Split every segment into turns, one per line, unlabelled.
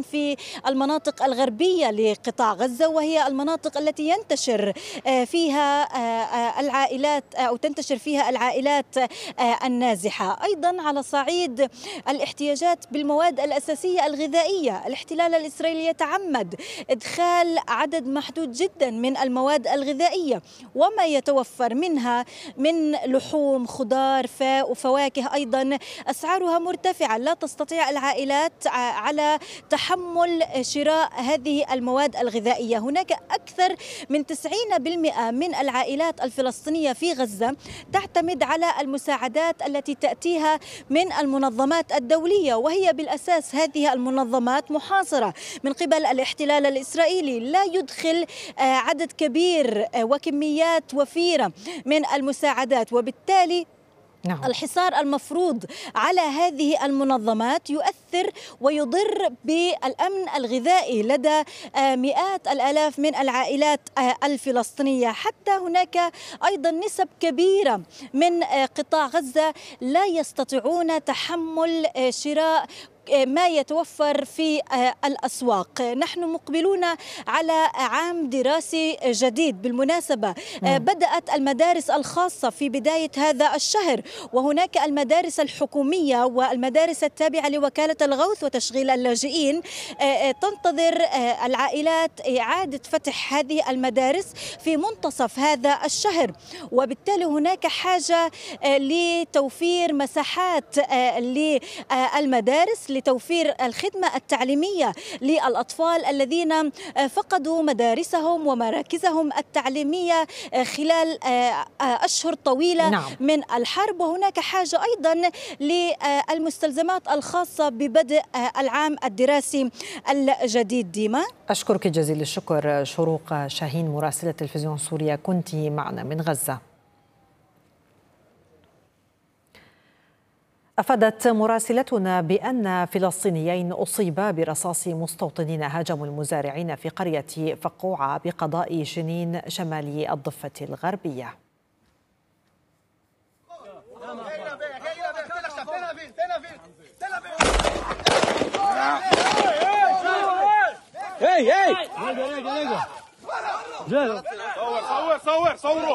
أيضا في المناطق الغربية لقطاع غزة، وهي المناطق التي ينتشر فيها العائلات أو تنتشر فيها العائلات النازحة. أيضا على صعيد الاحتياجات بالمواد الأساسية الغذائية، الاحتلال الإسرائيلي يتعمد إدخال عدد محدود جدا من المواد الغذائية، وما يتوفر منها من لحوم، خضار، وفواكه أيضا أسعارها مرتفعة، لا تستطيع العائلات على تحمل شراء هذه المواد الغذائية. هناك أكثر من 90% من العائلات الفلسطينية في غزة تعتمد على المساعدات التي تأتيها من المنظمات الدولية، وهي بالأساس هذه المنظمات محاصرة من قبل الاحتلال الإسرائيلي، لا يدخل عدد كبير وكميات وفيرة من المساعدات، وبالتالي الحصار المفروض على هذه المنظمات يؤثر ويضر بالأمن الغذائي لدى مئات الآلاف من العائلات الفلسطينية. حتى هناك أيضا نسب كبيرة من قطاع غزة لا يستطيعون تحمل شراء ما يتوفر في الأسواق. نحن مقبلون على عام دراسي جديد بالمناسبة. بدأت المدارس الخاصة في بداية هذا الشهر، وهناك المدارس الحكومية والمدارس التابعة لوكالة الغوث وتشغيل اللاجئين. تنتظر العائلات إعادة فتح هذه المدارس في منتصف هذا الشهر، وبالتالي هناك حاجة لتوفير مساحات للمدارس، لتوفير الخدمة التعليمية للأطفال الذين فقدوا مدارسهم ومراكزهم التعليمية خلال أشهر طويلة من الحرب. وهناك حاجة أيضا للمستلزمات الخاصة ببدء العام الدراسي الجديد. ديما،
أشكرك جزيل الشكر شروق شاهين مراسلة تلفزيون سوريا، كنت معنا من غزة. أفادت مراسلتنا بأن فلسطينيين أصيبا برصاص مستوطنين هاجموا المزارعين في قرية فقوعة بقضاء جنين شمالي الضفة الغربية.
صوروا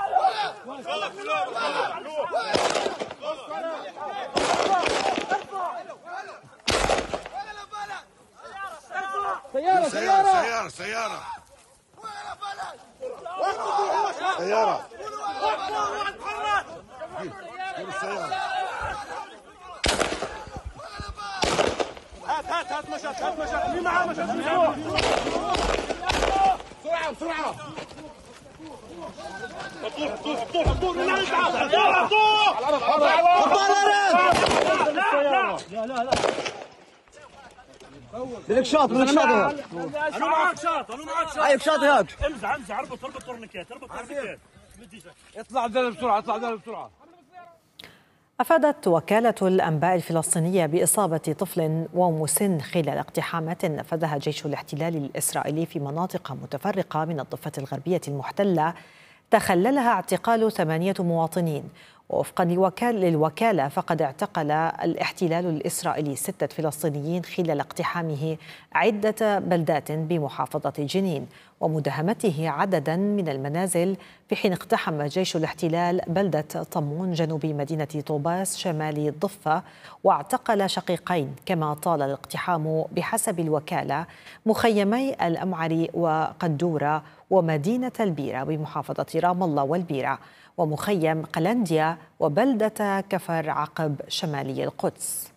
سيارة سيارة سيارة هات مشت مين معاه مشت بسرعة بسرعة طول لا بدك شاط بدك شاط انا معك شاط ايوه شاط هيك امزح اربط تورنيكيت اطلع الدلال بسرعه اطلع الدلال بسرعه.
أفادت وكالة الأنباء الفلسطينية بإصابة طفل ومسن خلال اقتحامات نفذها جيش الاحتلال الإسرائيلي في مناطق متفرقة من الضفة الغربية المحتلة تخللها اعتقال 8 مواطنين. ووفقا للوكالة فقد اعتقل الاحتلال الإسرائيلي 6 فلسطينيين خلال اقتحامه عدة بلدات بمحافظة جنين ومداهمته عددا من المنازل، في حين اقتحم جيش الاحتلال بلدة طمون جنوب مدينة طوباس شمال الضفة واعتقل شقيقين. كما طال الاقتحام بحسب الوكالة مخيمي الأمعري وقدورة ومدينة البيرة بمحافظة رام الله والبيرة ومخيم قلنديا وبلدة كفر عقب شمالي القدس.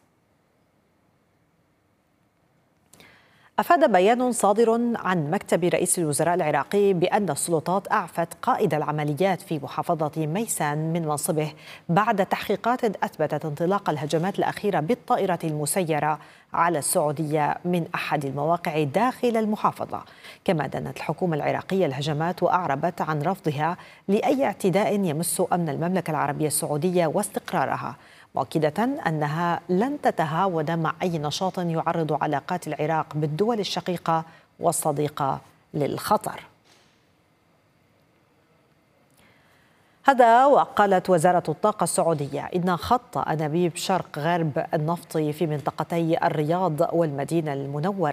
أفاد بيان صادر عن مكتب رئيس الوزراء العراقي بأن السلطات أعفت قائد العمليات في محافظة ميسان من منصبه بعد تحقيقات أثبتت انطلاق الهجمات الأخيرة بالطائرة المسيرة على السعودية من أحد المواقع داخل المحافظة. كما دانت الحكومة العراقية الهجمات وأعربت عن رفضها لأي اعتداء يمس أمن المملكة العربية السعودية واستقرارها، مؤكدة أنها لن تتهاون مع أي نشاط يعرض علاقات العراق بالدول الشقيقة والصديقة للخطر. هذا وقالت وزارة الطاقة السعودية إن خط أنابيب شرق غرب النفط في منطقتي الرياض والمدينة المنورة